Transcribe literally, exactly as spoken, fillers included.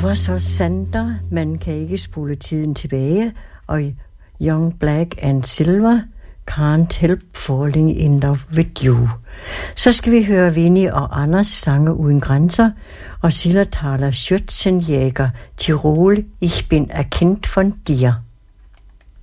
var så Sander, man kan ikke spole tiden tilbage, og Young Black and Silver, Can't Help Falling in Love with You. Så skal vi høre Winnie og Anders sange uden grænser, og Sillertaler Schützenjäger, Tirol, Ich bin ein Kind von dir.